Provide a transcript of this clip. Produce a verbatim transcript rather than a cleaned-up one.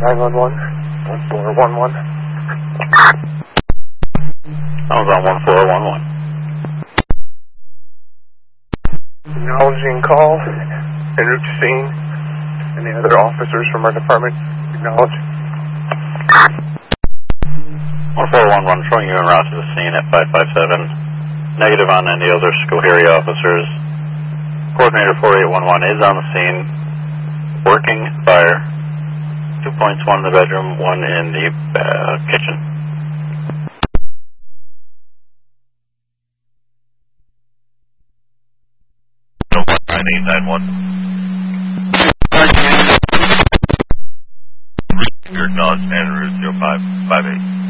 nine one one, one four one one. I was on one four one one. Acknowledging call, en route to scene. Any other officers from our department acknowledge? one four one one, showing you en route to the scene at five five seven. Negative on any other Schoharie officers. Coordinator four eight one one is on the scene. Working fire. Two points, one in the bedroom, one in the uh, kitchen. nine eight nine one. Your acknowledged and route zero five five eight.